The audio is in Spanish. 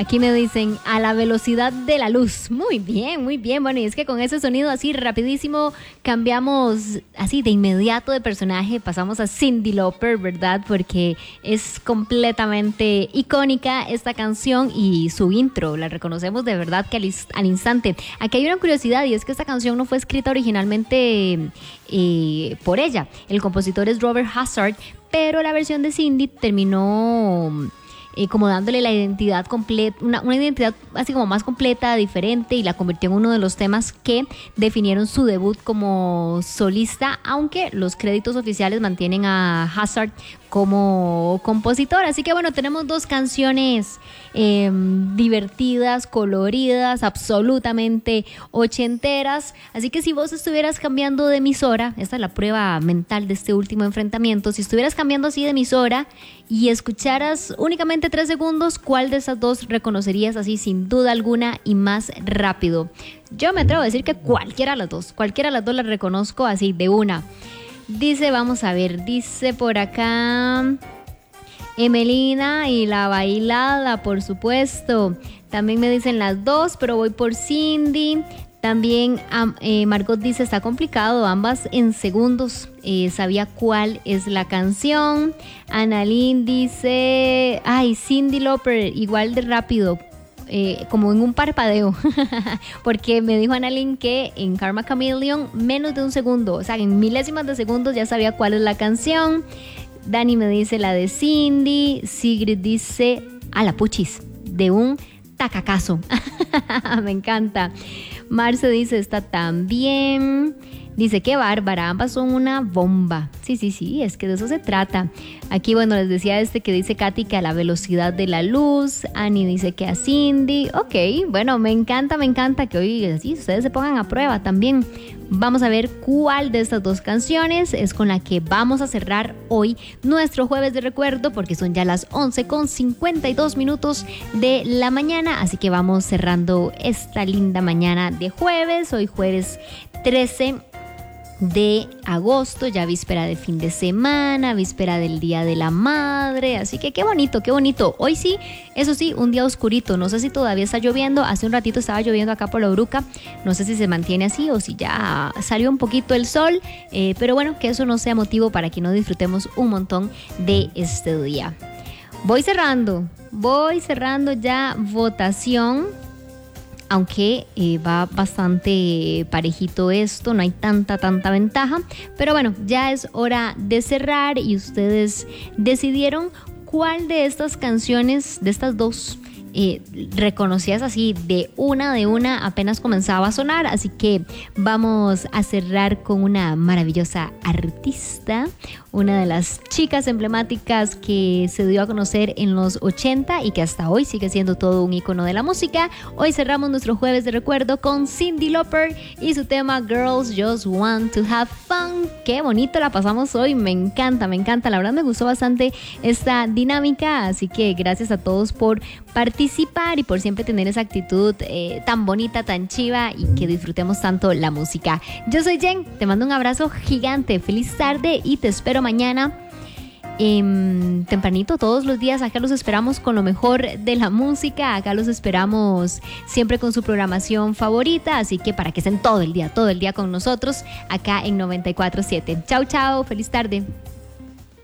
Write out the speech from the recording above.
Aquí me dicen a la velocidad de la luz. Muy bien, muy bien. Bueno, y es que con ese sonido así rapidísimo cambiamos así de inmediato de personaje. Pasamos a Cyndi Lauper, ¿verdad? Porque es completamente icónica esta canción y su intro. La reconocemos de verdad que al instante. Aquí hay una curiosidad y es que esta canción no fue escrita originalmente por ella. El compositor es Robert Hazard, pero la versión de Cyndi terminó como dándole la identidad completa, una identidad así como más completa, diferente, y la convirtió en uno de los temas que definieron su debut como solista, aunque los créditos oficiales mantienen a Hazard como compositor. Así que bueno, tenemos dos canciones divertidas, coloridas, absolutamente ochenteras. Así que si vos estuvieras cambiando de emisora, esta es la prueba mental de este último enfrentamiento, si estuvieras cambiando así de emisora y escucharas únicamente 3 segundos, ¿cuál de esas dos reconocerías así sin duda alguna y más rápido? Yo me atrevo a decir que cualquiera de las dos las reconozco así de una. Dice, vamos a ver, dice por acá Emelina y la bailada, por supuesto. También me dicen las dos, pero voy por Cyndi. También Margot dice, está complicado, ambas en segundos. Sabía cuál es la canción. Annalyn dice, ay, Cyndi Lauper, igual de rápido. Como en un parpadeo, porque me dijo Annalyn que en Karma Chameleon menos de un segundo, o sea, en milésimas de segundos ya sabía cuál es la canción. Dani me dice la de Cyndi. Sigrid dice a la puchis, de un tacacazo. Me encanta. Marce dice, está también. Dice, qué bárbara, ambas son una bomba. Sí, es que de eso se trata. Aquí, bueno, les decía que dice Katy que a la velocidad de la luz. Annie dice que a Cyndi. Ok, bueno, me encanta que hoy así ustedes se pongan a prueba también. Vamos a ver cuál de estas dos canciones es con la que vamos a cerrar hoy nuestro jueves de recuerdo, porque son ya las 11:52 de la mañana. Así que vamos cerrando esta linda mañana de jueves. Hoy jueves 13 de agosto, ya víspera de fin de semana, víspera del Día de la Madre, así que qué bonito. Hoy sí, eso sí, un día oscurito, no sé si todavía está lloviendo, hace un ratito estaba lloviendo acá por la Uruca, no sé si se mantiene así o si ya salió un poquito el sol, pero bueno, que eso no sea motivo para que no disfrutemos un montón de este día. Voy cerrando ya votación. Aunque va bastante parejito esto, no hay tanta ventaja. Pero bueno, ya es hora de cerrar y ustedes decidieron cuál de estas canciones, de estas dos, reconocías así de una apenas comenzaba a sonar. Así que vamos a cerrar con una maravillosa artista, una de las chicas emblemáticas que se dio a conocer en los 80 y que hasta hoy sigue siendo todo un icono de la música. Hoy cerramos nuestro jueves de recuerdo con Cyndi Lauper y su tema Girls Just Want to Have Fun. Qué bonito la pasamos hoy, me encanta, la verdad me gustó bastante esta dinámica, así que gracias a todos por participar y por siempre tener esa actitud tan bonita, tan chiva y que disfrutemos tanto la música. Yo soy Jen, te mando un abrazo gigante, feliz tarde y te espero mañana tempranito todos los días. Acá los esperamos con lo mejor de la música, acá los esperamos siempre con su programación favorita, así que para que estén todo el día con nosotros acá en 94.7. Chao, feliz tarde.